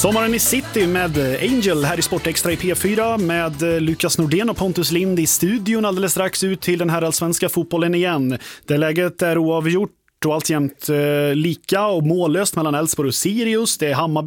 Sommaren i City med Angel här i Sportextra i P4 med Lukas Nordén och Pontus Lind i studion alldeles strax ut till den här allsvenska fotbollen igen. Det läget är oavgjort och alltjämt lika och mållöst mellan Elfsborg och Sirius. Det är Hammarby